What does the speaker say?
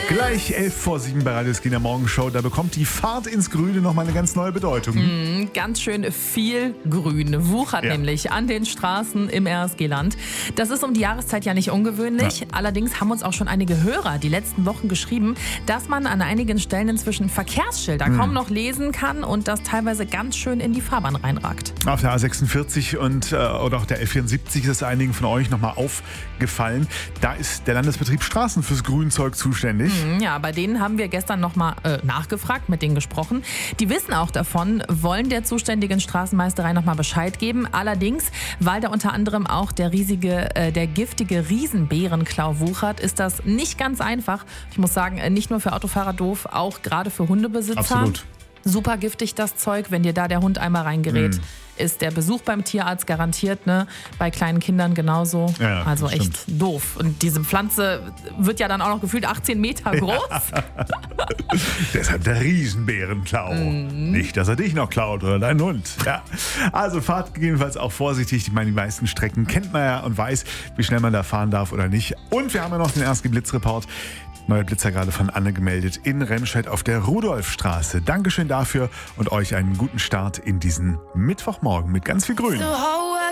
Gleich 11:07 bei Radio Skina Morgenshow. Da bekommt die Fahrt ins Grüne nochmal eine ganz neue Bedeutung. Ganz schön viel Grün wuchert nämlich an den Straßen im RSG-Land. Das ist um die Jahreszeit ja nicht ungewöhnlich. Allerdings haben uns auch schon einige Hörer die letzten Wochen geschrieben, dass man an einigen Stellen inzwischen Verkehrsschilder kaum noch lesen kann und das teilweise ganz schön in die Fahrbahn reinragt. Auf der A46 oder auch der L74 ist es einigen von euch nochmal aufgefallen. Da ist der Landesbetrieb Straßen fürs Grünzeug zuständig. Ja, bei denen haben wir gestern nochmal nachgefragt, mit denen gesprochen. Die wissen auch davon, wollen der zuständigen Straßenmeisterei nochmal Bescheid geben. Allerdings, weil da unter anderem auch der giftige Riesenbärenklau wuchert, ist das nicht ganz einfach. Ich muss sagen, nicht nur für Autofahrer doof, auch gerade für Hundebesitzer. Absolut. Super giftig das Zeug, wenn dir da der Hund einmal reingerät. Ist der Besuch beim Tierarzt garantiert, ne? Bei kleinen Kindern genauso. Ja, also echt doof. Und diese Pflanze wird ja dann auch noch gefühlt 18 Meter groß. Deshalb der Riesenbärenklau. Nicht, dass er dich noch klaut oder deinen Hund. Ja. Also fahrt jedenfalls auch vorsichtig. Ich meine, die meisten Strecken kennt man ja und weiß, wie schnell man da fahren darf oder nicht. Und wir haben ja noch den ersten Blitzreport. Neuer Blitzer gerade von Anne gemeldet in Remscheid auf der Rudolfstraße. Dankeschön dafür und euch einen guten Start in diesen Mittwochmorgen mit ganz viel Grün.